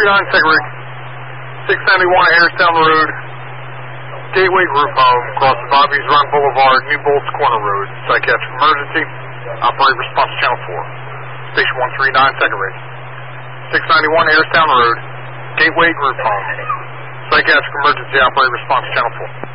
Second Rig. 691 Harristown Road. Gateway Group Home, across the Bobby's Run Boulevard, New Bolts Corner Road. Psychiatric emergency. Operate response channel 4. Station 139, Second Rig. 691 Harristown Road. Gateway Group Home. Psychiatric emergency. Operate response channel 4.